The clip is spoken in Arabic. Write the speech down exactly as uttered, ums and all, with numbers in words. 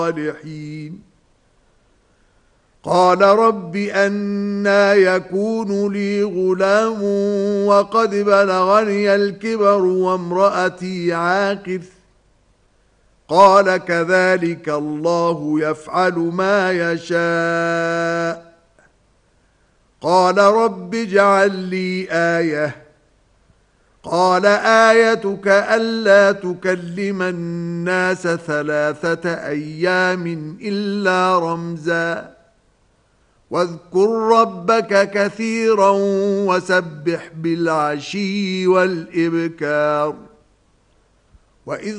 الصالحين قال رب أنى يكون لي غلام وقد بلغني الكبر وامرأتي عاقر قال كذلك الله يفعل ما يشاء قال رب اجعل لي آية قال آيتك ألا تكلم الناس ثلاثة أيام إلا رمزا واذكر ربك كثيرا وسبح بالعشي والإبكار وإذ